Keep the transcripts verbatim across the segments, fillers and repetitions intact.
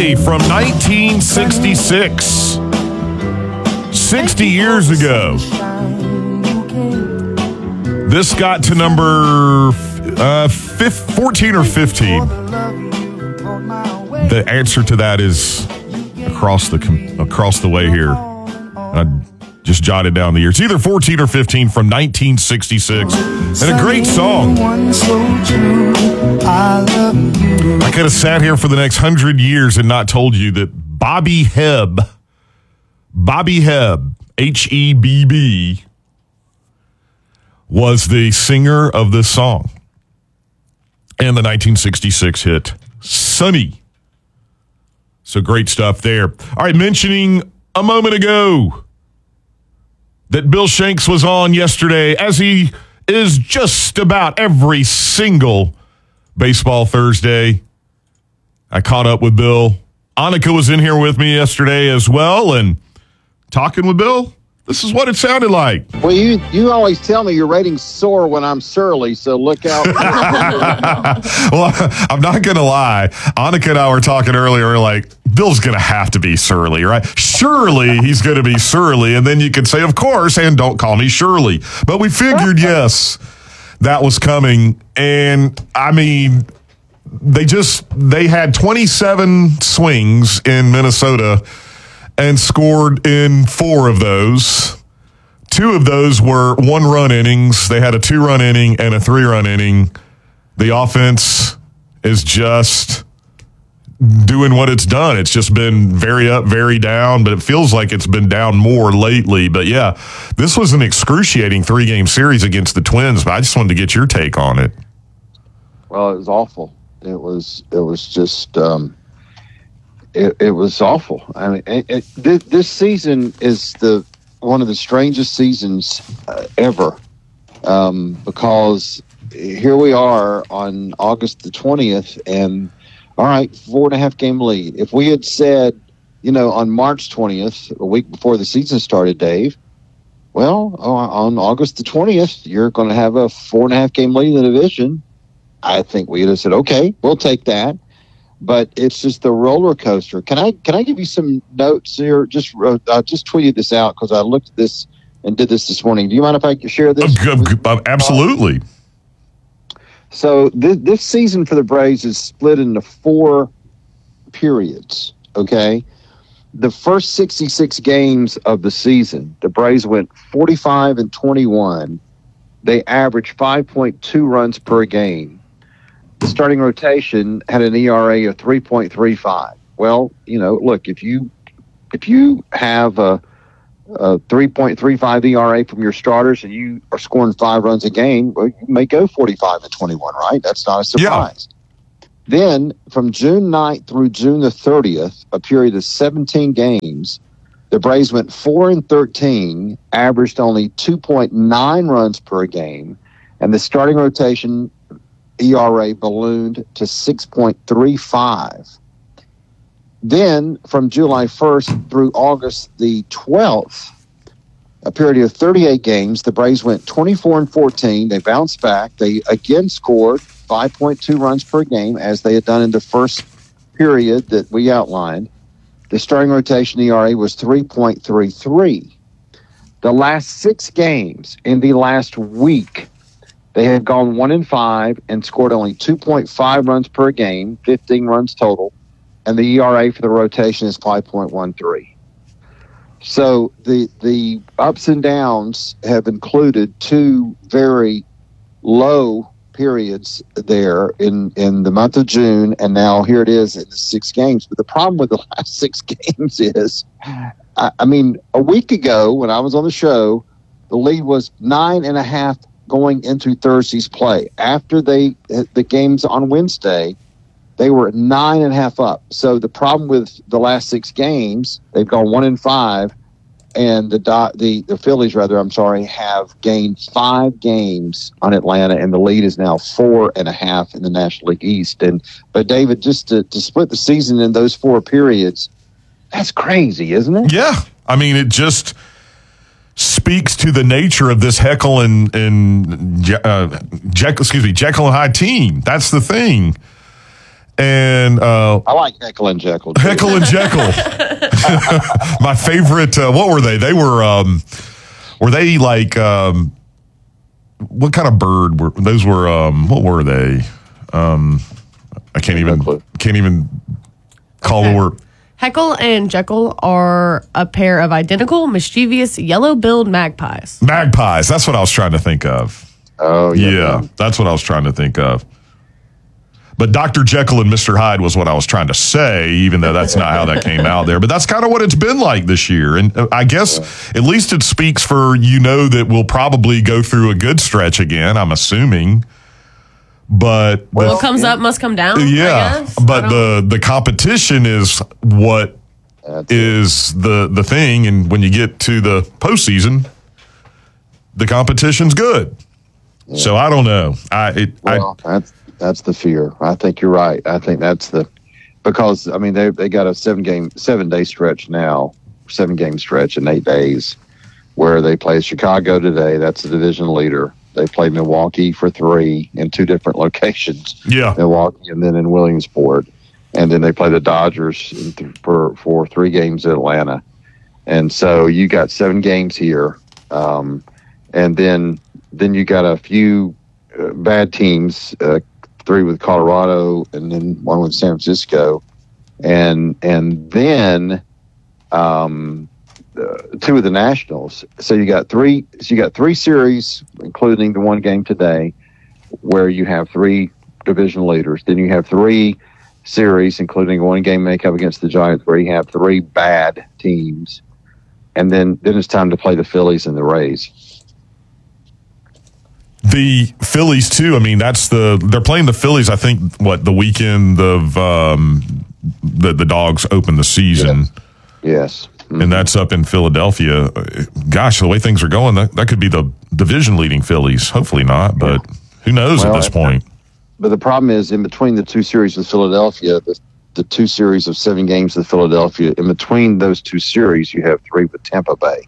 Sunny from nineteen sixty-six. sixty years ago. This got to number uh, fourteen or fifteen. The answer to that is across the across the way here. I just jotted down the year. It's either fourteen or fifteen from nineteen sixty-six. And a great song. I could have sat here for the next hundred years and not told you that Bobby Hebb, Bobby Hebb, H E B B, was the singer of this song. And the nineteen sixty-six hit, Sunny. So great stuff there. All right, mentioning a moment ago that Bill Shanks was on yesterday, as he is just about every single Baseball Thursday. I caught up with Bill. Annika was in here with me yesterday as well, and talking with Bill, this is what it sounded like. Well, you you always tell me your ratings soar when I'm surly, so look out. Well, I'm not going to lie. Annika and I were talking earlier, we're like, Bill's going to have to be surly, right? Surely he's going to be surly, and then you can say, of course, and don't call me Shirley. But we figured, yes, that was coming, and I mean, they just, they had twenty-seven swings in Minnesota and scored in four of those. Two of those were one-run innings. They had a two-run inning and a three-run inning. The offense is just doing what it's done. It's just been very up, very down, but it feels like it's been down more lately. But, yeah, this was an excruciating three-game series against the Twins, but I just wanted to get your take on it. Well, it was awful. It was, it was just... Um It, it was awful. I mean, it, it, this, this season is the one of the strangest seasons uh, ever, um, because here we are on August the twentieth, and all right, four and a half game lead. If we had said, you know, on March twentieth, a week before the season started, Dave, well, on August the twentieth, you're going to have a four and a half game lead in the division. I think we'd have said, okay, we'll take that. But it's just the roller coaster. Can I can I give you some notes here? Just uh, I just tweeted this out because I looked at this and did this this morning. Do you mind if I share this? Uh, absolutely. So this, this season for the Braves is split into four periods. Okay, the first sixty-six games of the season, the Braves went forty-five and twenty-one. They averaged five point two runs per game. The starting rotation had an E R A of three point three five. Well, you know, look, if you if you have a, a three point three five E R A from your starters and you are scoring five runs a game, well, you may go forty-five and twenty-one, right? That's not a surprise. Yeah. Then from June ninth through June the thirtieth, a period of seventeen games, the Braves went four and thirteen, averaged only two point nine runs per game, and the starting rotation E R A ballooned to six point three five. Then, from July first through August the twelfth, a period of thirty-eight games, the Braves went twenty-four and fourteen. They bounced back. They again scored five point two runs per game, as they had done in the first period that we outlined. The starting rotation E R A was three point three three. The last six games in the last week, they had gone one and five and scored only two point five runs per game, fifteen runs total, and the E R A for the rotation is five point one three. So the the ups and downs have included two very low periods there in, in the month of June, and now here it is in the six games. But the problem with the last six games is, I, I mean, a week ago when I was on the show, the lead was nine and a half going into Thursday's play. After they the games on Wednesday, they were nine and a half up. So the problem with the last six games, they've gone one and five, and the the the Phillies, rather, I'm sorry, have gained five games on Atlanta, and the lead is now four and a half in the National League East. And but David, just to, to split the season in those four periods, that's crazy, isn't it? Yeah, I mean, it just speaks to the nature of this Heckle and and uh, Jekyll, excuse me, Jekyll and Hyde team. That's the thing. and uh, I like Heckle and Jekyll. Too. Heckle and Jekyll. My favorite. Uh, what were they? They were. Um, were they like? Um, what kind of bird were those? Were um, what were they? Um, I can't even. Can't even call the word. Heckle and Jekyll are a pair of identical, mischievous, yellow-billed magpies. Magpies. That's what I was trying to think of. Oh, yeah. Yeah, that's what I was trying to think of. But Doctor Jekyll and Mister Hyde was what I was trying to say, even though that's not how that came out there. But that's kind of what it's been like this year. And I guess yeah. at least it speaks for, you know, that we'll probably go through a good stretch again, I'm assuming. But well, what comes up must come down. Yeah, but the the competition is what That's is it. the the thing, and when you get to the postseason, the competition's good. Yeah. So I don't know. I it, well, I, that's that's the fear. I think you're right. I think that's the because I mean they they got a seven game seven day stretch now, seven game stretch in eight days, where they play Chicago today. That's the division leader. They play Milwaukee for three in two different locations. Yeah. Milwaukee and then in Williamsport. And then they play the Dodgers in th- for, for three games in Atlanta. And so you got seven games here. Um, and then then you got a few uh, bad teams, uh, three with Colorado and then one with San Francisco. And and then um, uh, two of the Nationals. So you got three. So you got three series, including the one game today, where you have three division leaders. Then you have three series, including one game makeup against the Giants, where you have three bad teams, and then then it's time to play the Phillies and the Rays. The Phillies too. I mean, that's the they're playing the Phillies. I think what the weekend of um, the the Dogs open the season. Yes. yes. Mm-hmm. And that's up in Philadelphia. Gosh, the way things are going, that, that could be the division leading Phillies. Hopefully not, but who knows well, at this point. But the problem is, in between the two series with Philadelphia, the, the two series of seven games with Philadelphia, in between those two series, you have three with Tampa Bay.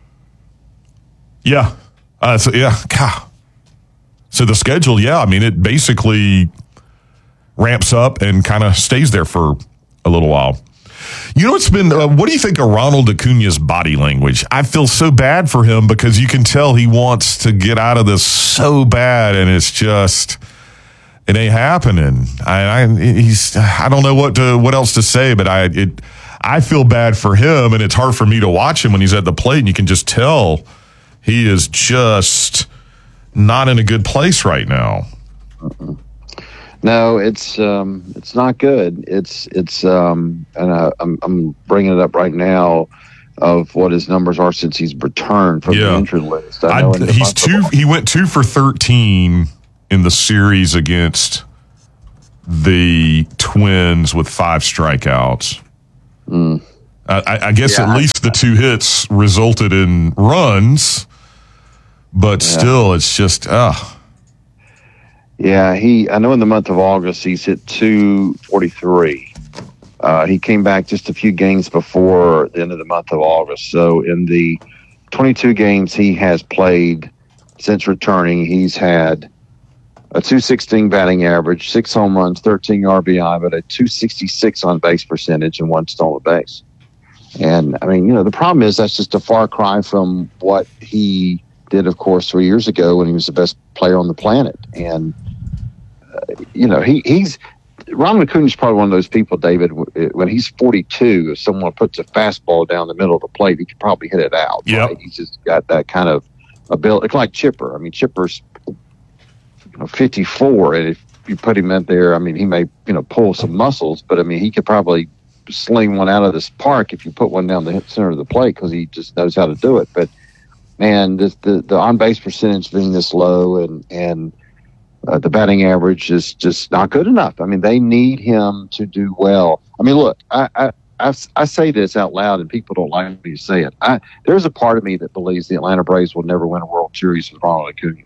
Yeah. Uh, so, yeah. God. So the schedule, yeah, I mean, it basically ramps up and kind of stays there for a little while. You know, it's been, uh, what do you think of Ronald Acuna's body language? I feel so bad for him because you can tell he wants to get out of this so bad, and it's just, it ain't happening. I, I he's, I don't know what to, what else to say, but I, it, I feel bad for him, and it's hard for me to watch him when he's at the plate, and you can just tell he is just not in a good place right now. Uh-uh. No, it's um, it's not good. It's it's um, and I, I'm I'm bringing it up right now of what his numbers are since he's returned from yeah. the injured list. I know I, he's two. Of- he went two for thirteen in the series against the Twins with five strikeouts. Mm. I, I guess yeah, at least I, the two hits resulted in runs, but yeah. still, it's just ah. Uh, Yeah, he. I know in the month of August he's hit two forty-three. Uh, he came back just a few games before the end of the month of August. So in the twenty-two games he has played since returning, he's had a two sixteen batting average, six home runs, thirteen R B I, but a two sixty-six on base percentage and one stolen base. And I mean, you know, the problem is that's just a far cry from what he did, of course, three years ago when he was the best player on the planet. And uh, you know, he he's Ronald Acuna is probably one of those people, David. When he's forty-two, if someone puts a fastball down the middle of the plate, he could probably hit it out. Yeah, right? He's just got that kind of ability. It's like Chipper. I mean, Chipper's you know, fifty-four, and if you put him in there, I mean, he may you know pull some muscles, but I mean, he could probably sling one out of this park if you put one down the center of the plate because he just knows how to do it. But man, this, the the on base percentage being this low and and uh, the batting average is just not good enough. I mean, they need him to do well. I mean, look, I I, I, I say this out loud, and people don't like me to say it. I, there's a part of me that believes the Atlanta Braves will never win a World Series with Ronald Acuna.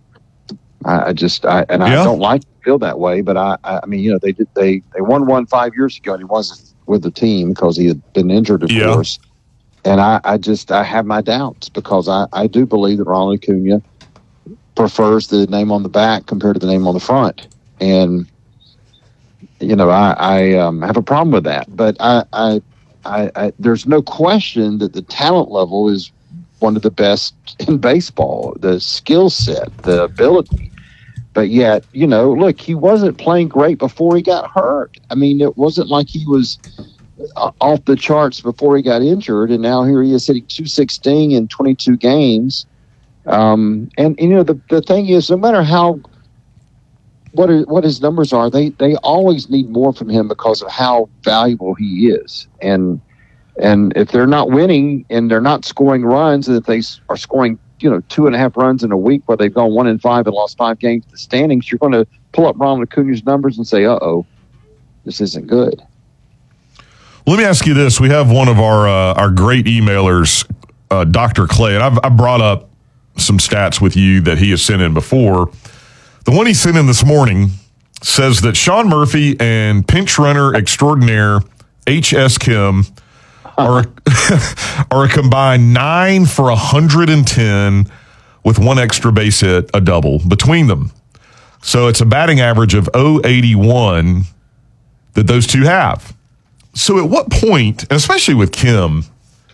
I, I just I and yeah. I don't like to feel that way, but I I mean, you know, they did they they won one five years ago, and he wasn't with the team because he had been injured, of yeah. course. And I, I just I have my doubts because I, I do believe that Ronald Acuna prefers the name on the back compared to the name on the front. And you know, I, I um, have a problem with that. But I, I, I, I, there's no question that the talent level is one of the best in baseball, the skill set, the ability. But yet, you know, look, he wasn't playing great before he got hurt. I mean, it wasn't like he was off the charts before he got injured, and now here he is hitting two sixteen in twenty-two games. Um, and, and, you know, the, the thing is, no matter how what are, what his numbers are, they, they always need more from him because of how valuable he is. And and if they're not winning and they're not scoring runs, and if they are scoring, you know, two and a half runs in a week where they've gone one and five and lost five games in the standings, you're going to pull up Ronald Acuna's numbers and say, uh-oh, this isn't good. Let me ask you this. We have one of our uh, our great emailers, uh, Doctor Clay, and I've, I've brought up some stats with you that he has sent in before. The one he sent in this morning says that Sean Murphy and pinch runner extraordinaire H S. Kim are, are a combined nine for one hundred ten with one extra base hit, a double between them. So it's a batting average of oh eighty-one that those two have. So at what point, and especially with Kim,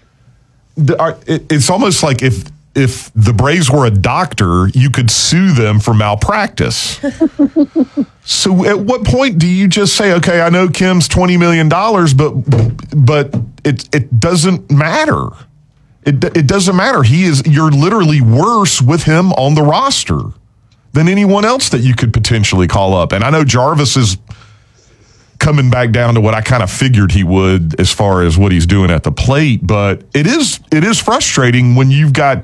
it's almost like if if the Braves were a doctor, you could sue them for malpractice. So at what point do you just say, okay, I know Kim's twenty million dollars, but but it it doesn't matter. It it doesn't matter. He is you're literally worse with him on the roster than anyone else that you could potentially call up. And I know Jarvis is coming back down to what I kind of figured he would as far as what he's doing at the plate, but it is it is frustrating when you've got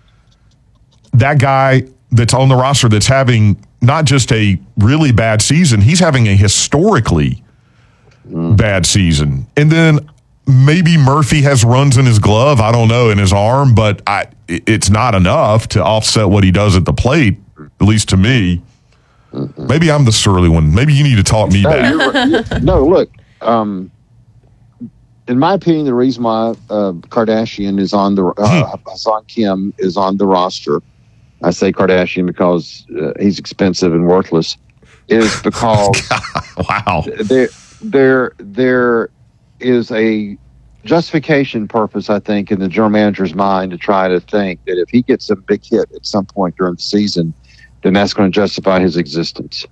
that guy that's on the roster that's having not just a really bad season, he's having a historically mm. bad season. And then maybe Murphy has runs in his glove, I don't know, in his arm, but I, it's not enough to offset what he does at the plate, at least to me. Mm-hmm. Maybe I'm the surly one. Maybe you need to talk me no, back. You're, no, look, um, in my opinion, the reason why uh, Kardashian is on the uh, Hassan Kim is on the roster, I say Kardashian because uh, he's expensive and worthless, is because wow, there there there is a justification purpose, I think, in the general manager's mind to try to think that if he gets a big hit at some point during the season, then that's going to justify his existence.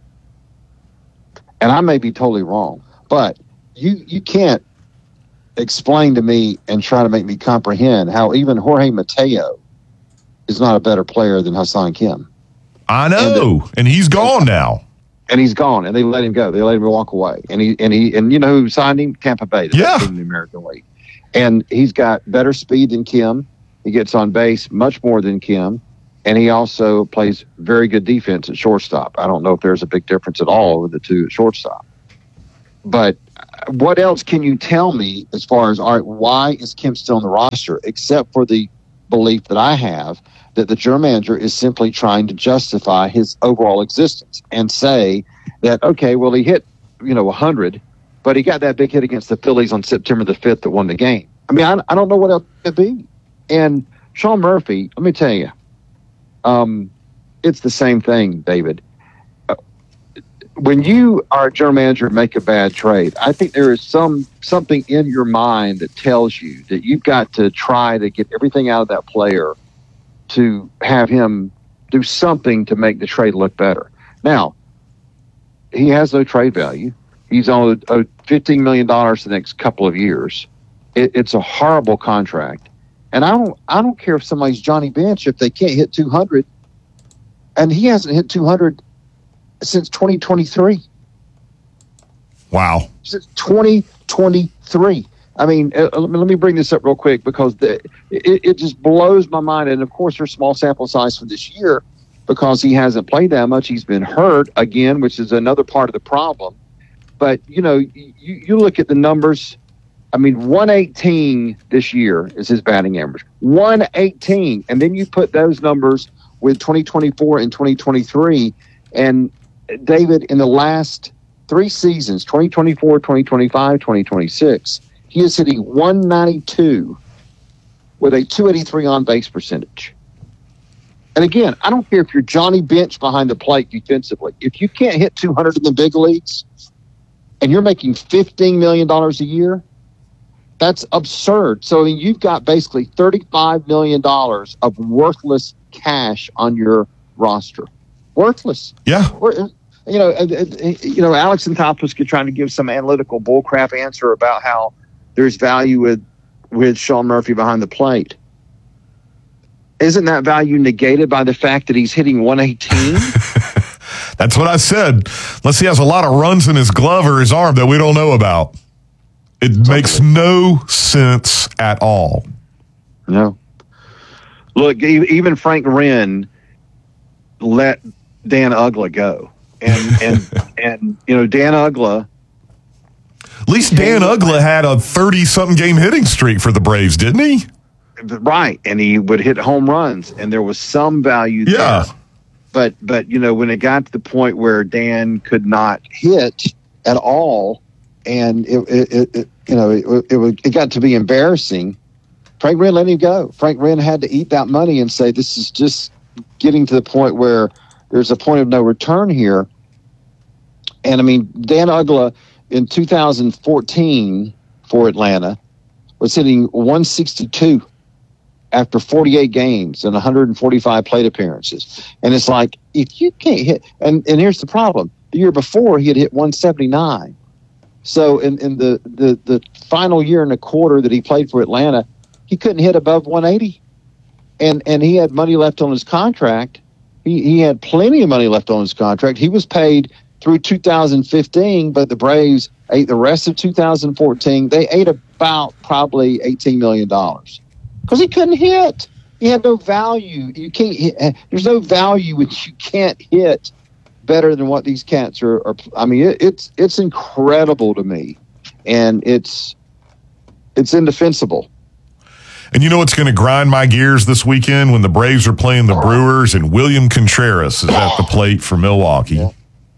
And I may be totally wrong, but you you can't explain to me and try to make me comprehend how even Jorge Mateo is not a better player than Hassan Kim. I know, and, the, and he's gone now. And he's gone, and they let him go. They let him walk away. And he and he and you know who signed him? Tampa Bay. Yeah, in the American League. And he's got better speed than Kim. He gets on base much more than Kim. And he also plays very good defense at shortstop. I don't know if there's a big difference at all with the two at shortstop. But what else can you tell me as far as, all right, why is Kim still on the roster, except for the belief that I have that the general manager is simply trying to justify his overall existence and say that, okay, well, he hit, you know, one hundred, but he got that big hit against the Phillies on September the fifth that won the game. I mean, I, I don't know what else it could be. And Sean Murphy, let me tell you, Um, it's the same thing, David. Uh, when you are a general manager and make a bad trade, I think there is some something in your mind that tells you that you've got to try to get everything out of that player to have him do something to make the trade look better. Now, he has no trade value. He's on a, a fifteen million dollars the next couple of years. It, it's a horrible contract. And I don't I don't care if somebody's Johnny Bench if they can't hit two hundred. And he hasn't hit two hundred since twenty twenty-three. Wow. Since twenty twenty-three. I mean, uh, let, me, let me bring this up real quick because the, it, it just blows my mind. And, of course, there's small sample size for this year because he hasn't played that much. He's been hurt again, which is another part of the problem. But, you know, you, you look at the numbers. I mean, one eighteen this year is his batting average. one eighteen. And then you put those numbers with twenty twenty-four and twenty twenty-three. And, David, in the last three seasons, twenty twenty-four, twenty twenty-five, twenty twenty-six, he is hitting one ninety-two with a two eighty-three on-base percentage. And, again, I don't care if you're Johnny Bench behind the plate defensively. If you can't hit two hundred in the big leagues, and you're making fifteen million dollars a year. That's absurd. So I mean, you've got basically thirty-five million dollars of worthless cash on your roster. Worthless. Yeah. You know, you know, Alex Anthopoulos trying to give some analytical bullcrap answer about how there's value with with Sean Murphy behind the plate. Isn't that value negated by the fact that he's hitting one eighteen? That's what I said. Unless he has a lot of runs in his glove or his arm that we don't know about. It totally makes no sense at all. No. Look, even Frank Wren let Dan Uggla go. And, and, and you know, Dan Uggla. At least Dan Uggla had a thirty-something game hitting streak for the Braves, didn't he? Right. And he would hit home runs, and there was some value there. Yeah. But, but you know, when it got to the point where Dan could not hit at all, and it, it, it you know, it, it, it got to be embarrassing, Frank Wren let him go. Frank Wren had to eat that money and say, this is just getting to the point where there's a point of no return here. And, I mean, Dan Uggla in two thousand fourteen for Atlanta was hitting one sixty-two after forty-eight games and one hundred forty-five plate appearances. And it's like, if you can't hit, and, and here's the problem. The year before, he had hit one seventy-nine. So in, in the, the, the final year and a quarter that he played for Atlanta, he couldn't hit above one eighty. And and he had money left on his contract. He, he had plenty of money left on his contract. He was paid through two thousand fifteen, but the Braves ate the rest of two thousand fourteen. They ate about probably eighteen million dollars because he couldn't hit. He had no value. You can't hit. There's no value when you can't hit better than what these cats are. are I mean, it, it's it's incredible to me, and it's it's indefensible. And you know what's going to grind my gears this weekend when the Braves are playing the Brewers and William Contreras is at the plate for Milwaukee. Yeah.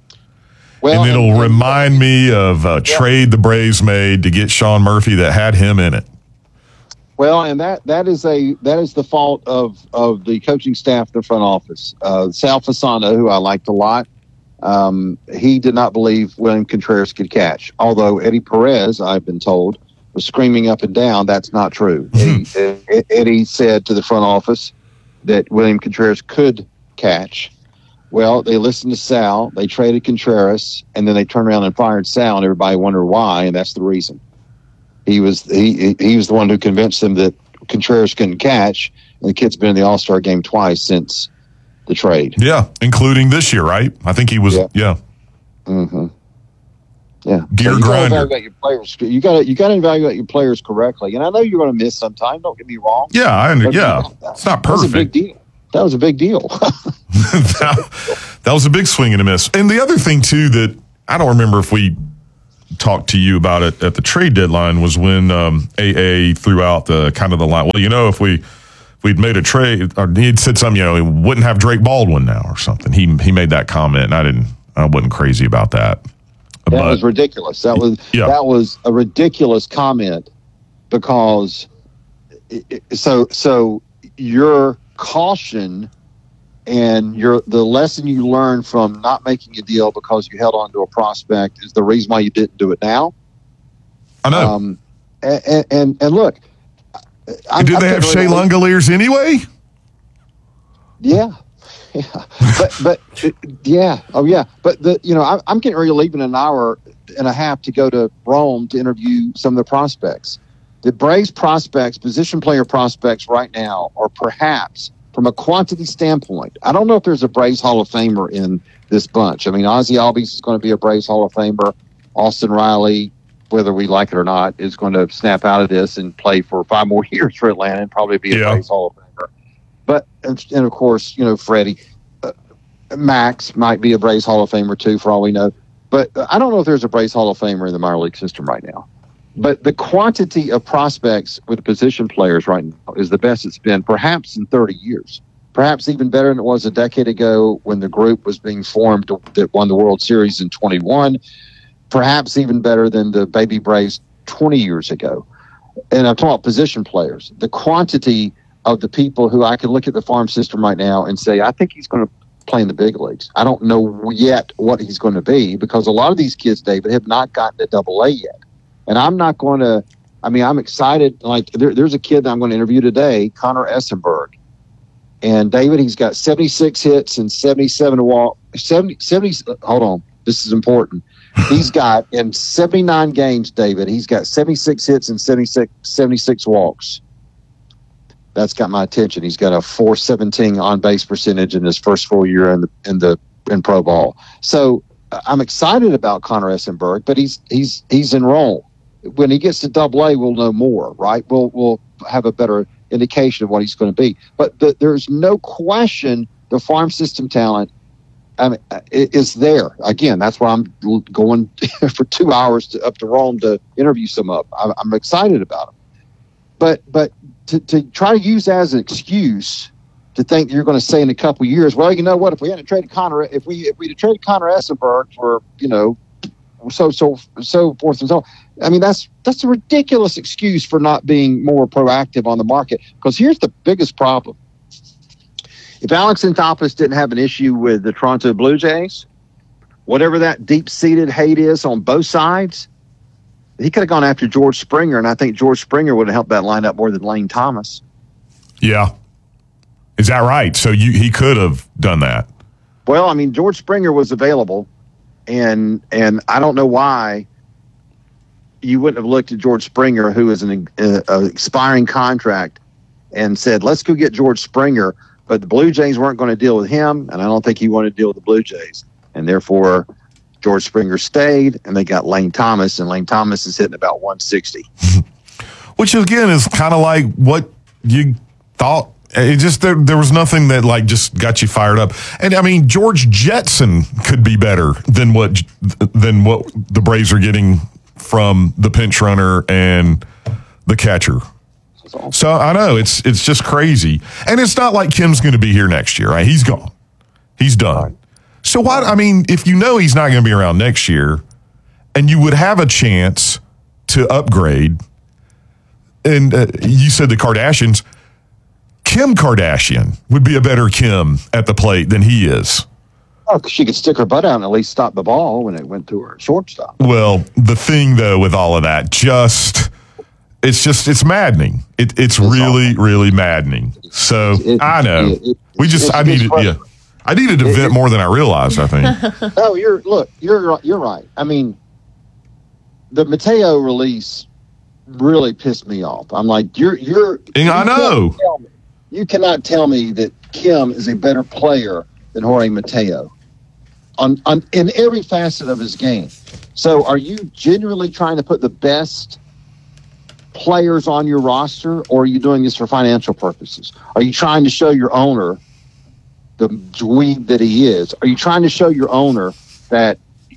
Well, and it'll and, remind me of a yeah. trade the Braves made to get Sean Murphy that had him in it. Well, and that, that is a that is the fault of, of the coaching staff in the front office. Uh, Sal Fasano, who I liked a lot, um, he did not believe William Contreras could catch. Although Eddie Perez, I've been told, was screaming up and down, that's not true. Eddie, Eddie said to the front office that William Contreras could catch. Well, they listened to Sal, they traded Contreras, and then they turned around and fired Sal, and everybody wondered why, and that's the reason. He was he he was the one who convinced them that Contreras couldn't catch, and the kid's been in the All-Star game twice since the trade. Yeah, including this year, right? I think he was, yeah. yeah. Mm-hmm. Yeah, gear so you grinder. Gotta evaluate your players. You got to you got to evaluate your players correctly. And I know you're going to miss sometime. Don't get me wrong. Yeah, I under, yeah, that, it's not that was a big perfect. deal. That was a big deal. that, that was a big swing and a miss. And the other thing too that I don't remember if we talked to you about it at the trade deadline was when um, A A threw out the kind of the line. Well, you know, if we if we'd made a trade, or he'd said something, you know, he wouldn't have Drake Baldwin now or something. He he made that comment, and I didn't. I wasn't crazy about that. That But, was ridiculous. That was yeah. that was a ridiculous comment because it, it, so so your caution and your the lesson you learned from not making a deal because you held on to a prospect is the reason why you didn't do it now. I know. Um, and, and and look, I'm, did they have Shea Langoliers anyway? Yeah. Yeah, but but yeah, oh yeah, but the you know I, I'm getting ready to leave in an hour and a half to go to Rome to interview some of the prospects. The Braves prospects, position player prospects, right now are perhaps from a quantity standpoint. I don't know if there's a Braves Hall of Famer in this bunch. I mean, Ozzie Albies is going to be a Braves Hall of Famer. Austin Riley, whether we like it or not, is going to snap out of this and play for five more years for Atlanta and probably be a Yeah. Braves Hall of Famer. But, and, and of course, you know, Freddie, uh, Max might be a Braves Hall of Famer too, for all we know. But uh, I don't know if there's a Braves Hall of Famer in the minor league system right now. But the quantity of prospects with position players right now is the best it's been perhaps in thirty years. Perhaps even better than it was a decade ago when the group was being formed that won the World Series in twenty-one. Perhaps even better than the baby Braves twenty years ago. And I'm talking about position players. The quantity of the people who I can look at the farm system right now and say, I think he's going to playing the big leagues. I don't know yet what he's going to be because a lot of these kids, David, have not gotten to double A yet. And I'm not going to, I mean, I'm excited. Like there, there's a kid that I'm going to interview today, Connor Essenberg. And David, he's got seventy-six hits and seventy-seven walk, seventy, seventy, hold on. This is important. He's got in seventy-nine games, David, he's got seventy-six hits and seventy-six, seventy-six walks. That's got my attention. He's got a four seventeen on base percentage in his first full year in the in the in pro ball. So I'm excited about Connor Essenberg, but he's he's he's in Rome. When he gets to Double A, we'll know more, right? We'll we'll have a better indication of what he's going to be. But the, there's no question the farm system talent I mean, is there. Again, that's why I'm going for two hours to, up to Rome to interview some up. I'm, I'm excited about them. But but to, to try to use that as an excuse to think you're going to say in a couple of years, well, you know what? If we hadn't traded Connor, if we if we had traded Connor Essenberg for you know so so so forth and so on, I mean that's that's a ridiculous excuse for not being more proactive on the market. Because here's the biggest problem: if Alex Anthopoulos didn't have an issue with the Toronto Blue Jays, whatever that deep-seated hate is on both sides, he could have gone after George Springer, and I think George Springer would have helped that lineup more than Lane Thomas. Yeah. Is that right? So you, he could have done that. Well, I mean, George Springer was available, and and I don't know why you wouldn't have looked at George Springer, who is an uh, uh, expiring contract, and said, let's go get George Springer. But the Blue Jays weren't going to deal with him, and I don't think he wanted to deal with the Blue Jays. And therefore, George Springer stayed, and they got Lane Thomas, and Lane Thomas is hitting about one sixty. Which, again, is kind of like what you thought. It just there, there was nothing that like just got you fired up. And I mean, George Jetson could be better than what than what the Braves are getting from the pinch runner and the catcher. So I know it's it's just crazy, and it's not like Kim's going to be here next year, right? He's gone, he's done. So why? I mean, if you know he's not going to be around next year, and you would have a chance to upgrade, and uh, you said the Kardashians. Kim Kardashian would be a better Kim at the plate than he is. Oh, she could stick her butt out and at least stop the ball when it went to her shortstop. Well, the thing, though, with all of that, just, it's just, it's maddening. It, it's, it's really, awful. really maddening. So, it, I know. It, it, we just, I needed, yeah. I needed to vent more than I realized, I think. No, you're, look, you're, you're right. I mean, the Mateo release really pissed me off. I'm like, you're, you're, and I know. You cannot tell me that Kim is a better player than Jorge Mateo on, on in every facet of his game. So are you genuinely trying to put the best players on your roster, or are you doing this for financial purposes? Are you trying to show your owner, the dweeb that he is, are you trying to show your owner that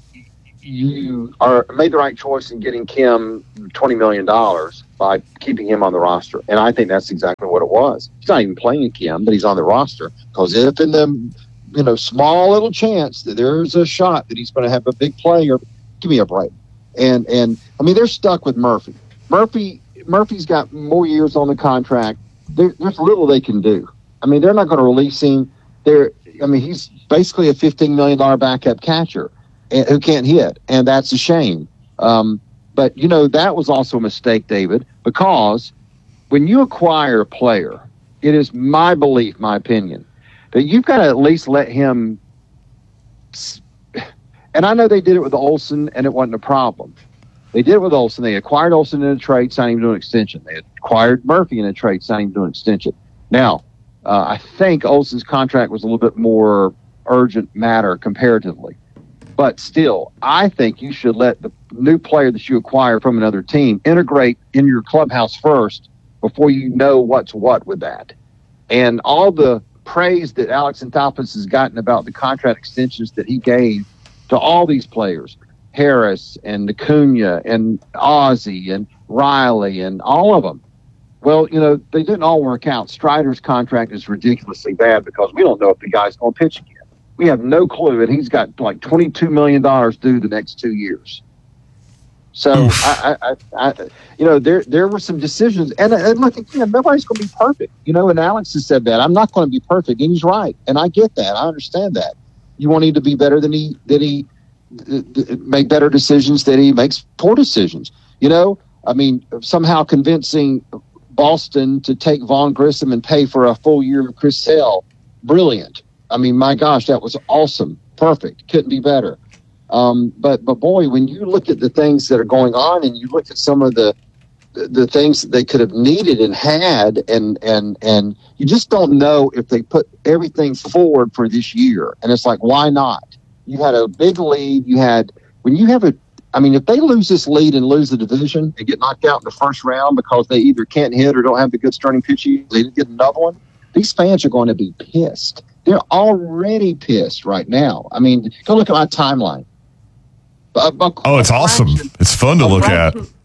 you are made the right choice in getting Kim twenty million dollars by keeping him on the roster? And I think that's exactly what it was. He's not even playing Kim, but he's on the roster because if in the you know small little chance that there's a shot that he's going to have a big player, give me a break. And and I mean they're stuck with Murphy. Murphy Murphy's got more years on the contract. There, there's little they can do. I mean they're not going to release him. They're I mean he's basically a fifteen million dollars backup catcher who can't hit, and that's a shame. Um, but, you know, that was also a mistake, David, because when you acquire a player, it is my belief, my opinion, that you've got to at least let him – and I know they did it with Olsen, and it wasn't a problem. They did it with Olsen. They acquired Olsen in a trade, signing him to an extension. They acquired Murphy in a trade, signing him to an extension. Now, uh, I think Olsen's contract was a little bit more urgent matter comparatively. But still, I think you should let the new player that you acquire from another team integrate in your clubhouse first before you know what's what with that. And all the praise that Alex Anthopoulos has gotten about the contract extensions that he gave to all these players, Harris and Acuna and Ozzie and Riley and all of them. Well, you know, they didn't all work out. Strider's contract is ridiculously bad because we don't know if the guy's going to pitch again. We have no clue, and he's got like twenty-two million dollars due the next two years. So I, I, I, I, you know, there there were some decisions, and, and look, again, nobody's going to be perfect, you know. And Alex has said that I'm not going to be perfect, and he's right, and I get that, I understand that. You want him to be better than he that he uh, make better decisions, that he makes poor decisions. You know, I mean, somehow convincing Boston to take Vaughn Grissom and pay for a full year of Chris Sale, brilliant. I mean, my gosh, that was awesome, perfect, couldn't be better. Um, but but boy, when you look at the things that are going on, and you look at some of the the things that they could have needed and had, and and and you just don't know if they put everything forward for this year. And it's like, why not? You had a big lead. You had when you have a. I mean, if they lose this lead and lose the division and get knocked out in the first round because they either can't hit or don't have the good starting pitching, they didn't get another one. These fans are going to be pissed. They're already pissed right now. I mean, go look at my timeline. A, a, oh, it's awesome. It's fun to look at. well,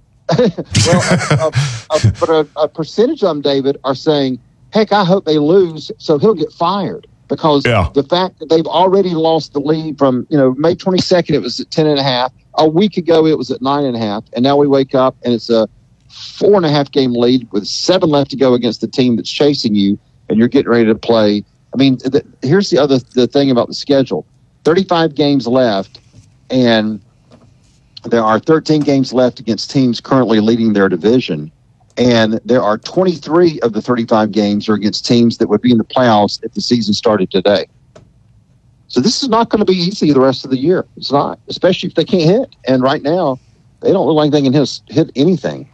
a, a, a, but a, a percentage of them, David, are saying, heck, I hope they lose so he'll get fired. Because yeah. the fact that they've already lost the lead from, you know, May twenty-second, it was at ten and a half. A week ago, it was at nine and a half. And now we wake up and it's a four and a half game lead with seven left to go against the team that's chasing you. And you're getting ready to play. I mean, the, here's the other the thing about the schedule. thirty-five games left, and there are thirteen games left against teams currently leading their division. And there are twenty-three of the thirty-five games are against teams that would be in the playoffs if the season started today. So this is not going to be easy the rest of the year. It's not, especially if they can't hit. And right now, they don't look like they can hit, hit anything.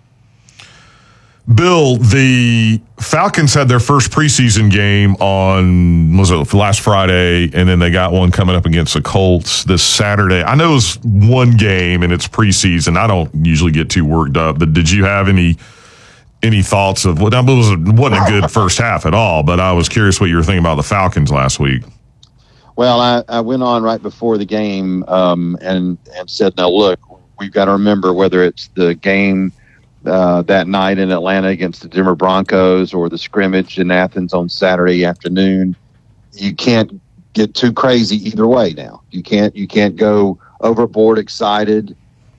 Bill, the Falcons had their first preseason game on, was it last Friday, and then they got one coming up against the Colts this Saturday. I know it was one game and it's preseason. I don't usually get too worked up, but did you have any any thoughts of what? Well, it wasn't, wasn't a good first half at all, but I was curious what you were thinking about the Falcons last week. Well, I, I went on right before the game um, and, and said, now, look, we've got to remember whether it's the game uh, that night in Atlanta against the Denver Broncos or the scrimmage in Athens on Saturday afternoon, you can't get too crazy either way now. You can't you can't go overboard excited,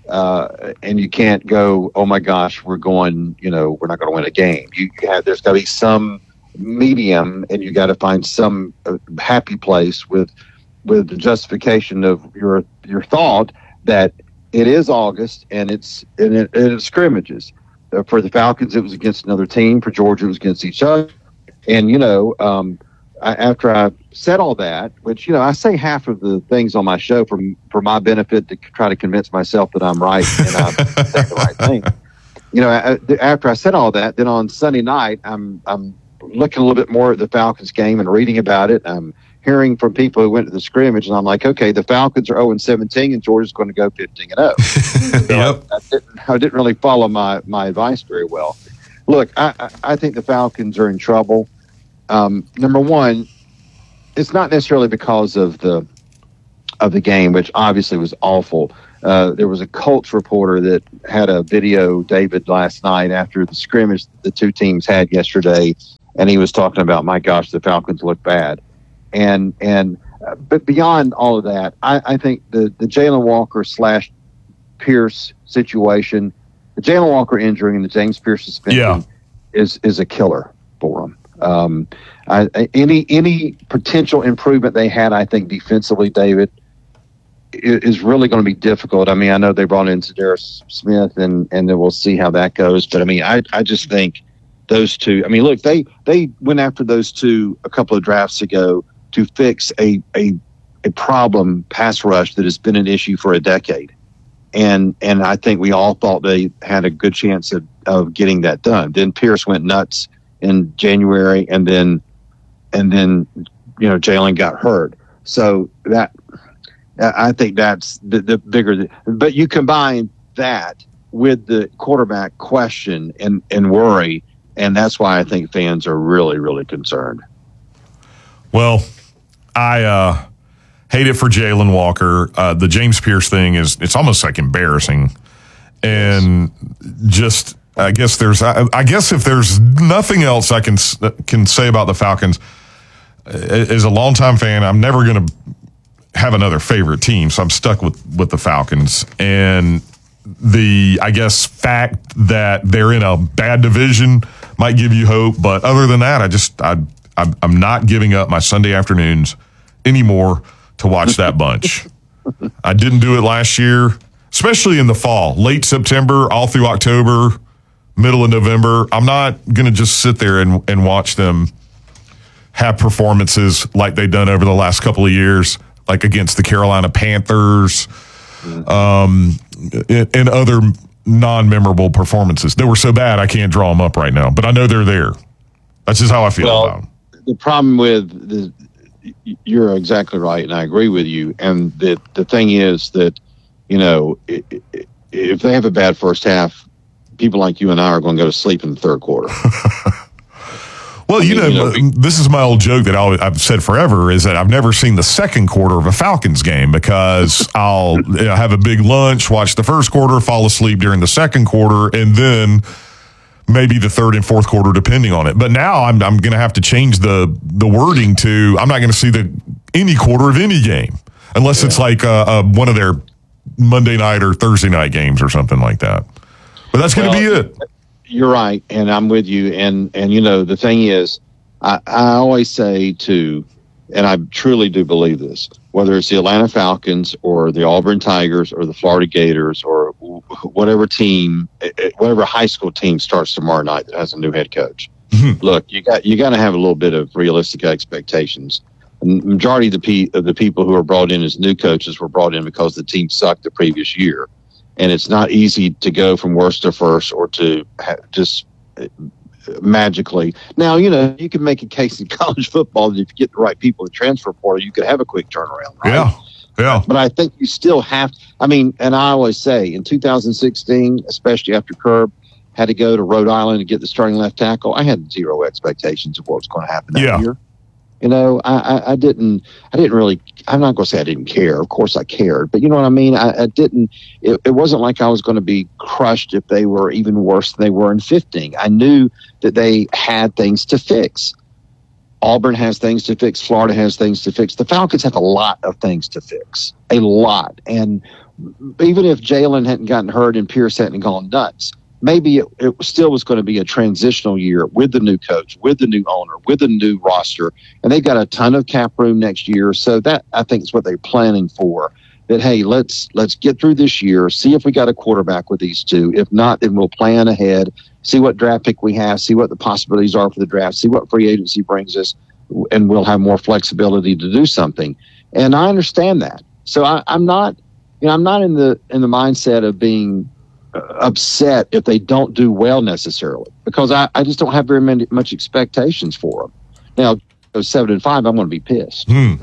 uh, and you can't go, oh, my gosh, we're going, you know, we're not going to win a game. You have, there's got to be some medium, and you got to find some uh, happy place with with the justification of your your thought that it is August and it's and it, and it's scrimmages. Uh, for the Falcons, it was against another team. For Georgia, it was against each other. And you know, um, I, after I said all that, which you know, I say half of the things on my show for for my benefit to try to convince myself that I'm right and I'm saying the right thing. You know, I, after I said all that, then on Sunday night, I'm I'm looking a little bit more at the Falcons game and reading about it. I'm hearing from people who went to the scrimmage, and I'm like, okay, the Falcons are oh and seventeen, and Georgia's going to go fifteen and oh. So yep. I, I, didn't, I didn't really follow my, my advice very well. Look, I, I, I think the Falcons are in trouble. Um, number one, it's not necessarily because of the of the game, which obviously was awful. Uh, there was a Colts reporter that had a video, David, last night after the scrimmage the two teams had yesterday, and he was talking about, my gosh, the Falcons look bad. And and uh, but beyond all of that, I, I think the, the Jalen Walker slash Pierce situation, the Jalen Walker injury and the James Pierce suspension yeah. is is a killer for them. Um, I, any any potential improvement they had, I think, defensively, David, is really going to be difficult. I mean, I know they brought in Zadarius Smith, and and then we'll see how that goes. But I mean, I I just think those two. I mean, look, they they went after those two a couple of drafts ago to fix a a a problem pass rush that has been an issue for a decade, and and I think we all thought they had a good chance of of getting that done. Then Pierce went nuts in January, and then and then you know Jalen got hurt. So that. I think that's the, the bigger, but you combine that with the quarterback question and, and worry, and that's why I think fans are really, really concerned. Well, I uh, hate it for Jalen Walker. Uh, the James Pierce thing is, it's almost like embarrassing. And just, I guess there's, I, I guess if there's nothing else I can, can say about the Falcons, as a longtime fan, I'm never going to have another favorite team, so I'm stuck with, with the Falcons. And the, I guess, fact that they're in a bad division might give you hope. But other than that, I just, I, I'm, I'm not giving up my Sunday afternoons anymore to watch that bunch. I didn't do it last year, especially in the fall, late September, all through October, middle of November. I'm not going to just sit there and, and watch them have performances like they've done over the last couple of years, like against the Carolina Panthers, um, and, and other non-memorable performances. They were so bad I can't draw them up right now, but I know they're there. That's just how I feel well, about them. The problem with the, you're exactly right, and I agree with you. And the the thing is that, you know, if they have a bad first half, people like you and I are going to go to sleep in the third quarter. Well, you, I mean, know, you know, this is my old joke that I'll, I've said forever is that I've never seen the second quarter of a Falcons game because I'll you know, have a big lunch, watch the first quarter, fall asleep during the second quarter, and then maybe the third and fourth quarter, depending on it. But now I'm I'm going to have to change the the wording to I'm not going to see the any quarter of any game unless yeah. it's like uh, uh, one of their Monday night or Thursday night games or something like that. But that's going to well, be it. You're right, and I'm with you. And, and you know, the thing is, I, I always say to, and I truly do believe this, whether it's the Atlanta Falcons or the Auburn Tigers or the Florida Gators or whatever team, whatever high school team starts tomorrow night that has a new head coach. Mm-hmm. Look, you got you got to have a little bit of realistic expectations. The majority of the, pe- of the people who are brought in as new coaches were brought in because the team sucked the previous year. And it's not easy to go from worst to first or to ha- just magically. Now, you know, you can make a case in college football that if you get the right people in the transfer portal, you could have a quick turnaround, right? Yeah, yeah. But I think you still have – I mean, and I always say in two thousand sixteen, especially after Curb had to go to Rhode Island to get the starting left tackle, I had zero expectations of what was going to happen that yeah. year. You know, I, I, I didn't, I didn't really, I'm not going to say I didn't care. Of course I cared, but you know what I mean? I, I didn't, it, it wasn't like I was going to be crushed if they were even worse than they were in fifteen. I knew that they had things to fix. Auburn has things to fix. Florida has things to fix. The Falcons have a lot of things to fix, a lot. And even if Jalen hadn't gotten hurt and Pierce hadn't gone nuts, maybe it, it still was going to be a transitional year with the new coach, with the new owner, with the new roster. And they've got a ton of cap room next year. So that, I think, is what they're planning for. That, hey, let's let's get through this year, see if we got a quarterback with these two. If not, then we'll plan ahead, see what draft pick we have, see what the possibilities are for the draft, see what free agency brings us, and we'll have more flexibility to do something. And I understand that. So I, I'm not, you know, I'm not in the in the mindset of being upset if they don't do well necessarily, because I, I just don't have very many, much expectations for them. Now, seven and five, I'm going to be pissed. Hmm.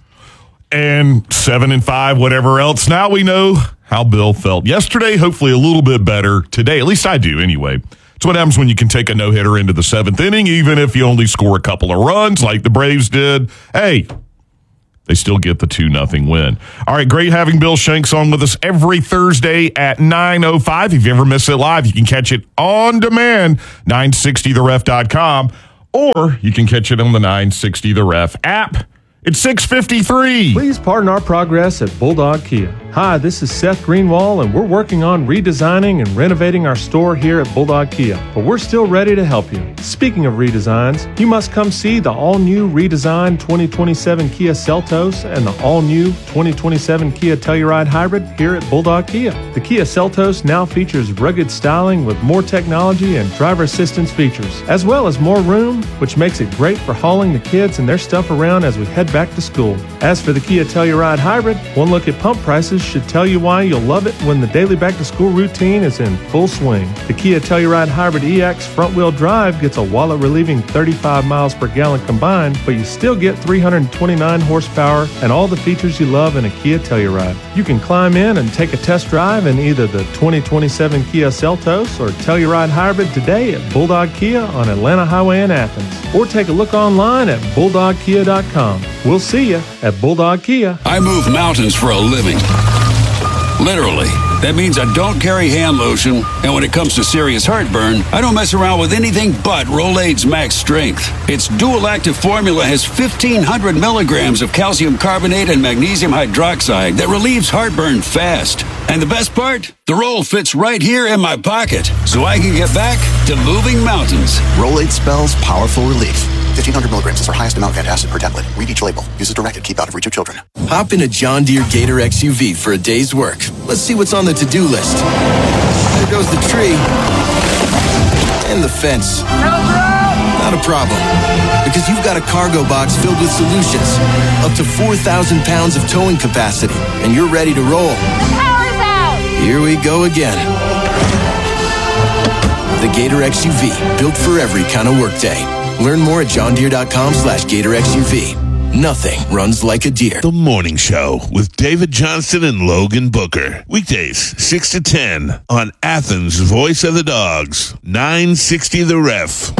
And seven and five, whatever else. Now we know how Bill felt yesterday. Hopefully a little bit better today. At least I do anyway. It's what happens when you can take a no-hitter into the seventh inning, even if you only score a couple of runs like the Braves did. Hey, they still get the two nothing win. All right, great having Bill Shanks on with us every Thursday at nine oh five. If you ever miss it live, you can catch it on demand, nine sixty the ref dot com, or you can catch it on the nine sixty The Ref app. It's six fifty-three. Please pardon our progress at Bulldog Kia. Hi, this is Seth Greenwald, and we're working on redesigning and renovating our store here at Bulldog Kia, but we're still ready to help you. Speaking of redesigns, you must come see the all-new redesigned twenty twenty-seven Kia Seltos and the all-new twenty twenty-seven Kia Telluride Hybrid here at Bulldog Kia. The Kia Seltos now features rugged styling with more technology and driver assistance features, as well as more room, which makes it great for hauling the kids and their stuff around as we head back to school. As for the Kia Telluride Hybrid, one look at pump prices should tell you why you'll love it when the daily back-to-school routine is in full swing. The Kia Telluride Hybrid E X front-wheel drive gets a wallet-relieving thirty-five miles per gallon combined, but you still get three hundred twenty-nine horsepower and all the features you love in a Kia Telluride. You can climb in and take a test drive in either the twenty twenty-seven Kia Seltos or Telluride Hybrid today at Bulldog Kia on Atlanta Highway in Athens, or take a look online at bulldog kia dot com. We'll see you at Bulldog Kia. I move mountains for a living. Literally. That means I don't carry hand lotion, and when it comes to serious heartburn, I don't mess around with anything but Rolaids Max Strength. Its dual-active formula has fifteen hundred milligrams of calcium carbonate and magnesium hydroxide that relieves heartburn fast. And the best part? The roll fits right here in my pocket, so I can get back to moving mountains. Rolade spells powerful relief. fifteen hundred milligrams is our highest amount of antacid per tablet. Read each label. Use as directed. Keep out of reach of children. Hop in a John Deere Gator X U V for a day's work. Let's see what's on the to-do list. There goes the tree. And the fence. Not a problem. Because you've got a cargo box filled with solutions. Up to four thousand pounds of towing capacity. And you're ready to roll. Power's out! Here we go again. The Gator X U V. Built for every kind of workday. Learn more at johndeere.com slash Gator X U V. Nothing runs like a deer. The Morning Show with David Johnston and Logan Booker. Weekdays, six to ten on Athens' Voice of the Dogs, nine sixty The Ref.